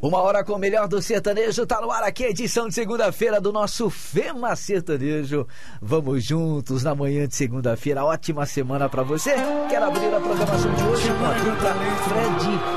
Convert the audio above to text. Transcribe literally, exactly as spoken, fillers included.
Uma hora com o melhor do sertanejo, tá no ar aqui a edição de segunda-feira do nosso Fema Sertanejo. Vamos juntos na manhã de segunda-feira, ótima semana pra você. Quero abrir a programação de hoje com a dupla Fred